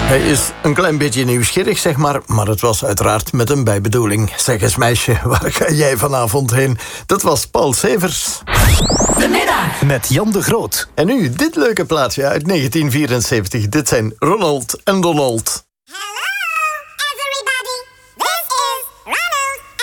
Hij is een klein beetje nieuwsgierig, zeg maar het was uiteraard met een bijbedoeling. Zeg eens meisje, waar ga jij vanavond heen? Dat was Paul Severs. De middag met Jan de Groot. En nu dit leuke plaatje uit 1974. Dit zijn Ronald en Donald.